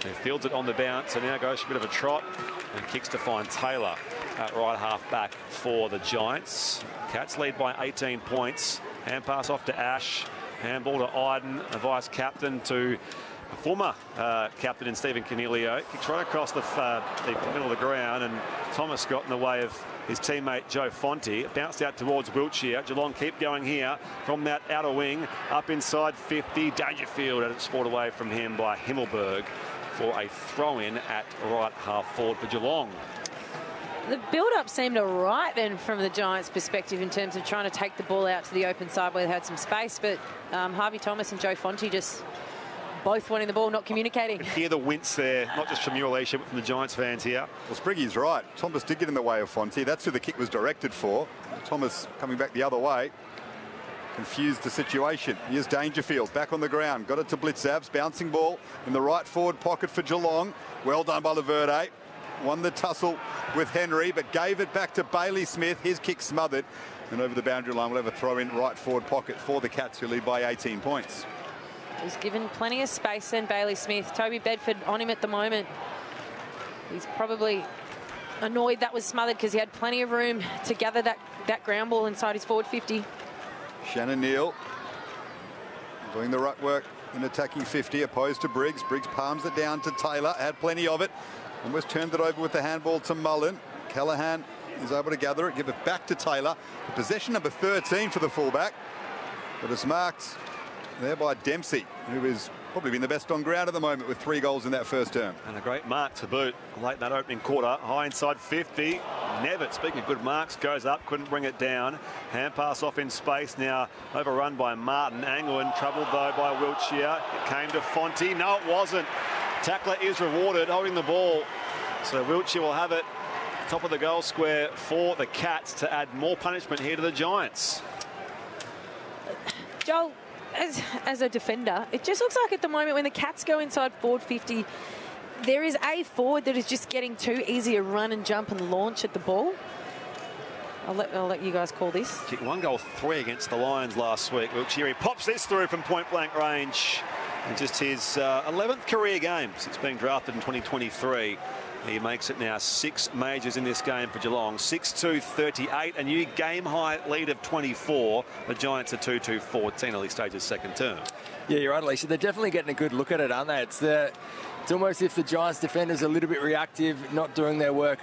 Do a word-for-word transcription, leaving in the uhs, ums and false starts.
He fields it on the bounce and now goes for a bit of a trot and kicks to find Taylor at right half back for the Giants. Cats lead by eighteen points. Hand pass off to Ash. Handball to Iden, a vice captain to a former uh, captain in Stephen Canelio. Kicks right across the, uh, the middle of the ground, and Thomas got in the way of his teammate Joe Fonte. Bounced out towards Wiltshire. Geelong keep going here from that outer wing. Up inside fifty. Dangerfield had it sport away from him by Himmelberg for a throw-in at right half forward for Geelong. The build-up seemed all right then from the Giants' perspective in terms of trying to take the ball out to the open side where they had some space, but um, Harvey Thomas and Joe Fonte just both wanting the ball, not communicating. You can hear the wince there, not just from you, Alicia, but from the Giants fans here. Well, Spriggy's right. Thomas did get in the way of Fonte. That's who the kick was directed for. Thomas coming back the other way. Confused the situation. Here's Dangerfield back on the ground. Got it to Blitzavs. Bouncing ball in the right forward pocket for Geelong. Well done by Laverde. Won the tussle with Henry, but gave it back to Bailey Smith. His kick smothered. And over the boundary line, we'll have a throw in right forward pocket for the Cats, who lead by eighteen points. He's given plenty of space then, Bailey Smith. Toby Bedford on him at the moment. He's probably annoyed that was smothered because he had plenty of room to gather that, that ground ball inside his forward fifty. Shannon Neal doing the ruck work in attacking fifty, opposed to Briggs. Briggs palms it down to Taylor, had plenty of it. Almost turned it over with the handball to Mullen. Callaghan is able to gather it, give it back to Taylor. Possession number thirteen for the fullback. But it's marked there by Dempsey, who has probably been the best on ground at the moment with three goals in that first term. And a great mark to boot late in that opening quarter. High inside fifty. Nevitt, speaking of good marks, goes up, couldn't bring it down. Hand pass off in space, now overrun by Martin. Angle in trouble though by Wiltshire. It came to Fonte. No, it wasn't. Tackler is rewarded, holding the ball. So Wiltshire will have it top of the goal square for the Cats to add more punishment here to the Giants. Joel, as, as a defender, it just looks like at the moment when the Cats go inside forward fifty, there is a forward that is just getting too easy a run and jump and launch at the ball. I'll let, I'll let you guys call this. Kicked one goal, three against the Lions last week. Wiltshire, he pops this through from point-blank range. And just his uh, eleventh career game since being drafted in twenty twenty-three. He makes it now six majors in this game for Geelong. six two thirty-eight, a new game-high lead of twenty-four. The Giants are two two fourteen, early stages second term. Yeah, you're right, Alicia. They're definitely getting a good look at it, aren't they? It's, the, it's almost if the Giants defenders are a little bit reactive, not doing their work